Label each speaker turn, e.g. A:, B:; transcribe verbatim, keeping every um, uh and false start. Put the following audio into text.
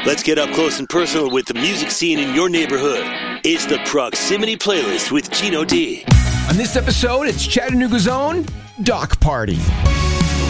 A: Let's get up close and personal with the music scene in your neighborhood. It's the Proximity Playlist with Gino D.
B: On this episode, it's Chattanooga's own Doc Party.